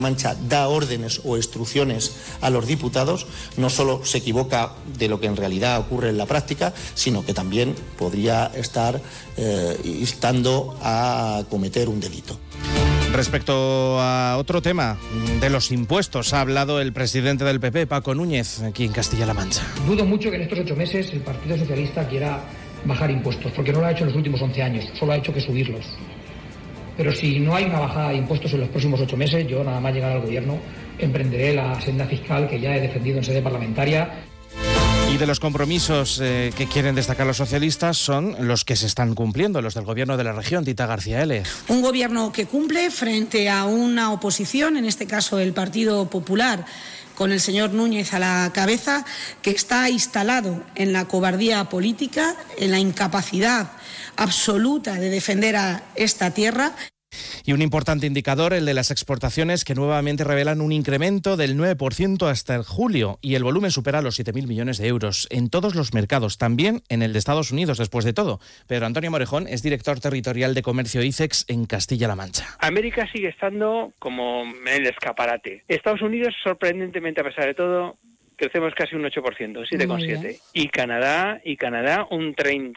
Mancha da órdenes o instrucciones a los diputados, no solo se equivoca de lo que en realidad ocurre en la práctica, sino que también podría estar instando a cometer un delito. Respecto a otro tema, de los impuestos, ha hablado el presidente del PP, Paco Núñez, aquí en Castilla-La Mancha. Dudo mucho que en estos 8 meses el Partido Socialista quiera bajar impuestos, porque no lo ha hecho en los últimos 11 años, solo ha hecho que subirlos. Pero si no hay una bajada de impuestos en los próximos 8 meses, yo nada más llegar al gobierno emprenderé la senda fiscal que ya he defendido en sede parlamentaria. Y de los compromisos que quieren destacar los socialistas son los que se están cumpliendo, los del gobierno de la región, Tita García L. Un gobierno que cumple frente a una oposición, en este caso el Partido Popular, con el señor Núñez a la cabeza, que está instalado en la cobardía política, en la incapacidad absoluta de defender a esta tierra. Y un importante indicador, el de las exportaciones, que nuevamente revelan un incremento del 9% hasta el julio, y el volumen supera los 7.000 millones de euros en todos los mercados, también en el de Estados Unidos, después de todo. Pedro Antonio Morejón es director territorial de comercio ICEX en Castilla-La Mancha. América sigue estando como en el escaparate. Estados Unidos, sorprendentemente, a pesar de todo, crecemos casi un 8%, 7,7%. Y Canadá un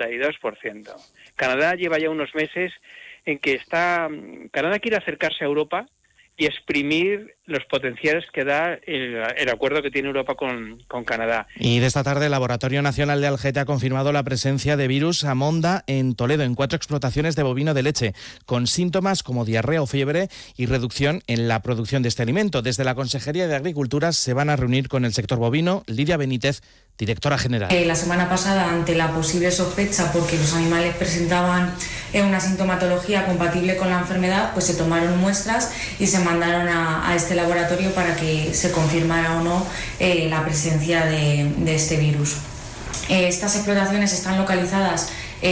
32%. Canadá lleva ya unos meses en que Canadá quiere acercarse a Europa y exprimir los potenciales que da el acuerdo que tiene Europa con Canadá. Y de esta tarde el Laboratorio Nacional de Algete ha confirmado la presencia de virus Amonda en Toledo, en 4 explotaciones de bovino de leche, con síntomas como diarrea o fiebre y reducción en la producción de este alimento. Desde la Consejería de Agricultura se van a reunir con el sector bovino. Lidia Benítez, directora general. La semana pasada, ante la posible sospecha porque los animales presentaban una sintomatología compatible con la enfermedad, pues se tomaron muestras y se mandaron a este laboratorio para que se confirmara o no la presencia de este virus. Estas explotaciones están localizadas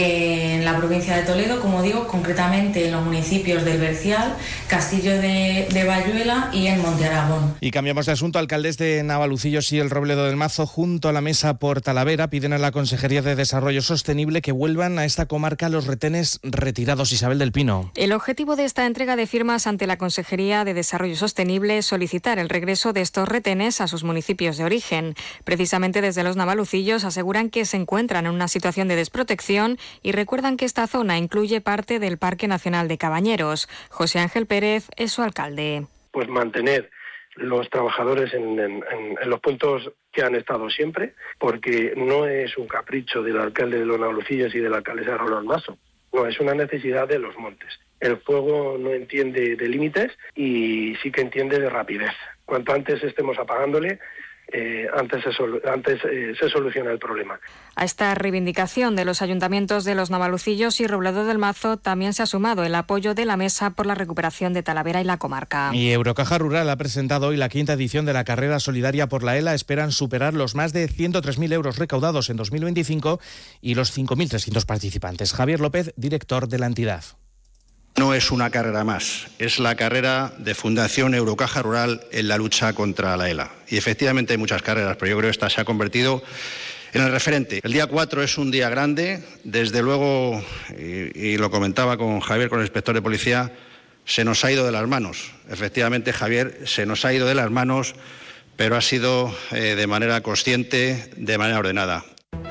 en la provincia de Toledo, como digo, concretamente en los municipios del Bercial, Castillo de Bayuela y en Monte Aragón. Y cambiamos de asunto. Alcaldes de Navalucillos y el Robledo del Mazo, junto a la mesa por Talavera, piden a la Consejería de Desarrollo Sostenible que vuelvan a esta comarca los retenes retirados. Isabel del Pino. El objetivo de esta entrega de firmas ante la Consejería de Desarrollo Sostenible es solicitar el regreso de estos retenes a sus municipios de origen. Precisamente desde los Navalucillos aseguran que se encuentran en una situación de desprotección y recuerdan que esta zona incluye parte del Parque Nacional de Cabañeros. José Ángel Pérez es su alcalde. Pues mantener los trabajadores en los puntos que han estado siempre, porque no es un capricho del alcalde de los Navalucillos y de la alcaldesa Roland Maso, no, es una necesidad de los montes. El fuego no entiende de límites y sí que entiende de rapidez. Cuanto antes estemos apagándole, antes se soluciona el problema. A esta reivindicación de los ayuntamientos de los Navalucillos y Robledo del Mazo también se ha sumado el apoyo de la Mesa por la Recuperación de Talavera y la comarca. Y Eurocaja Rural ha presentado hoy la 5ª edición de la carrera solidaria por la ELA. Esperan superar los más de 103.000 euros recaudados en 2025 y los 5.300 participantes. Javier López, director de la entidad. No es una carrera más, es la carrera de Fundación Eurocaja Rural en la lucha contra la ELA. Y efectivamente hay muchas carreras, pero yo creo que esta se ha convertido en el referente. El día 4 es un día grande, desde luego, y lo comentaba con Javier, con el inspector de policía, se nos ha ido de las manos. Efectivamente, Javier, se nos ha ido de las manos, pero ha sido de manera consciente, de manera ordenada.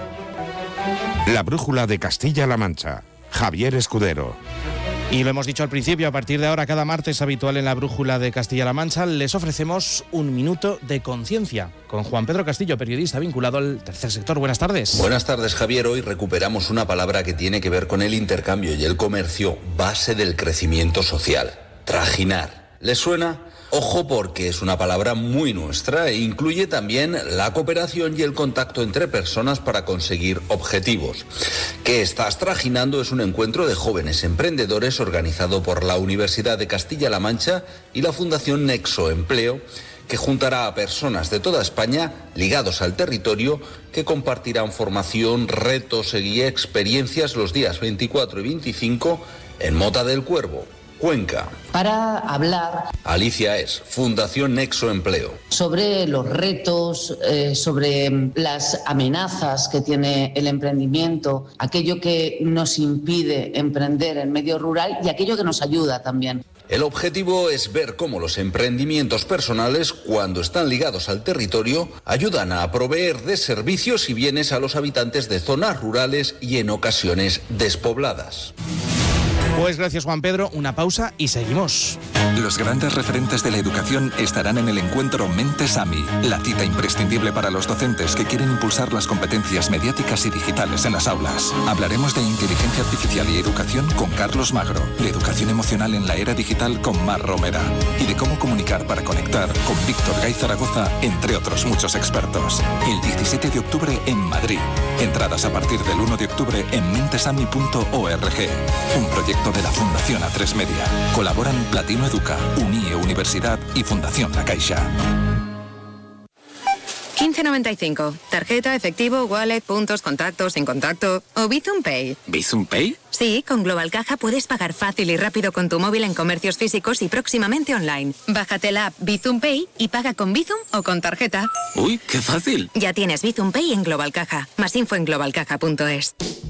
La brújula de Castilla-La Mancha. Javier Escudero. Y lo hemos dicho al principio, a partir de ahora, cada martes habitual en la brújula de Castilla-La Mancha, les ofrecemos un minuto de conciencia con Juan Pedro Castillo, periodista vinculado al tercer sector. Buenas tardes. Buenas tardes, Javier. Hoy recuperamos una palabra que tiene que ver con el intercambio y el comercio, base del crecimiento social. Trajinar. ¿Les suena? Ojo, porque es una palabra muy nuestra e incluye también la cooperación y el contacto entre personas para conseguir objetivos. ¿Qué estás trajinando? Es un encuentro de jóvenes emprendedores organizado por la Universidad de Castilla-La Mancha y la Fundación Nexo Empleo, que juntará a personas de toda España ligados al territorio que compartirán formación, retos y experiencias los días 24 y 25 en Mota del Cuervo, Cuenca. Para hablar... Alicia es, Fundación Nexo Empleo. Sobre los retos, sobre las amenazas que tiene el emprendimiento, aquello que nos impide emprender en medio rural y aquello que nos ayuda también. El objetivo es ver cómo los emprendimientos personales, cuando están ligados al territorio, ayudan a proveer de servicios y bienes a los habitantes de zonas rurales y en ocasiones despobladas. Pues gracias, Juan Pedro. Una pausa y seguimos. Los grandes referentes de la educación estarán en el encuentro Mentes AMI, la cita imprescindible para los docentes que quieren impulsar las competencias mediáticas y digitales en las aulas. Hablaremos de inteligencia artificial y educación con Carlos Magro, de educación emocional en la era digital con Mar Romera y de cómo comunicar para conectar con Víctor Gay Zaragoza, entre otros muchos expertos. El 17 de octubre en Madrid. Entradas a partir del 1 de octubre en mentesami.org. Un proyecto de la Fundación A3 Media. Colaboran Platino Educa, UNIE Universidad y Fundación La Caixa. 15.95. Tarjeta, efectivo, wallet, puntos, contactos, sin contacto o Bizum Pay. ¿Bizum Pay? Sí, con Global Caja puedes pagar fácil y rápido con tu móvil en comercios físicos y próximamente online. Bájate la app Bizum Pay y paga con Bizum o con tarjeta. ¡Uy, qué fácil! Ya tienes Bizum Pay en Global Caja. Más info en globalcaja.es.